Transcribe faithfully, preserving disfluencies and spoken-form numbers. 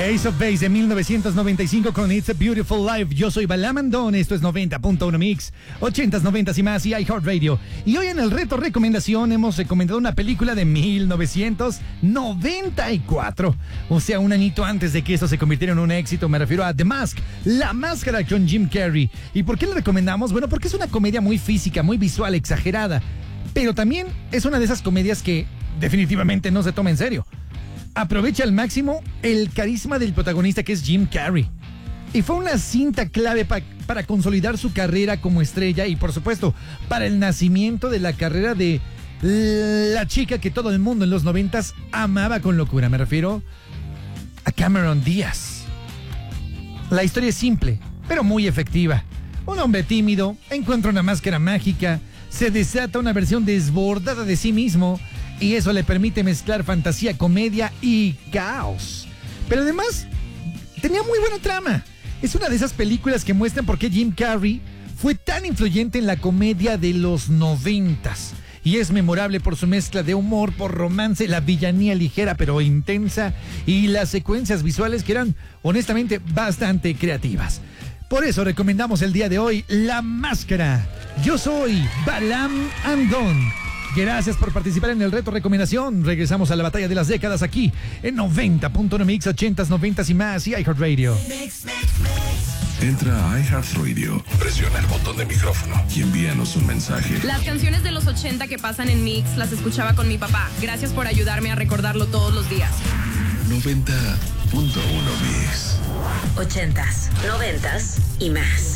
Ace of Base de mil novecientos noventa y cinco con It's a Beautiful Life. Yo soy Balam Andón, esto es noventa punto uno Mix, ochentas, noventas y más y iHeartRadio. Y hoy en el reto recomendación hemos recomendado una película de mil novecientos noventa y cuatro. O sea, un añito antes de que esto se convirtiera en un éxito. Me refiero a The Mask, La Máscara con Jim Carrey. ¿Y por qué la recomendamos? Bueno, porque es una comedia muy física, muy visual, exagerada. Pero también es una de esas comedias que definitivamente no se toma en serio. Aprovecha al máximo el carisma del protagonista, que es Jim Carrey. Y fue una cinta clave pa- para consolidar su carrera como estrella y, por supuesto, para el nacimiento de la carrera de la chica que todo el mundo en los noventas amaba con locura. Me refiero a Cameron Díaz. La historia es simple, pero muy efectiva. Un hombre tímido encuentra una máscara mágica, se desata una versión desbordada de sí mismo, y eso le permite mezclar fantasía, comedia y caos. Pero además, tenía muy buena trama. Es una de esas películas que muestran por qué Jim Carrey fue tan influyente en la comedia de los noventas. Y es memorable por su mezcla de humor, por romance, la villanía ligera pero intensa y las secuencias visuales que eran, honestamente, bastante creativas. Por eso recomendamos el día de hoy La Máscara. Yo soy Balam Andón. Gracias por participar en el reto recomendación. Regresamos a la batalla de las décadas aquí en noventa punto uno Mix, ochentas, noventas y más y iHeartRadio. Entra a iHeartRadio, presiona el botón de micrófono y envíanos un mensaje. Las canciones de los ochenta que pasan en Mix las escuchaba con mi papá. Gracias por ayudarme a recordarlo todos los días. noventa punto uno Mix. Ochentas, noventas y más.